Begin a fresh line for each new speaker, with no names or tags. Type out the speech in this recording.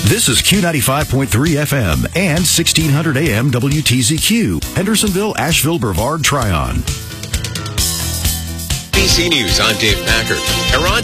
This is Q95.3 FM and 1600 AM WTZQ, Hendersonville, Asheville, Brevard, Tryon.
ABC News, I'm Dave Packard. Iran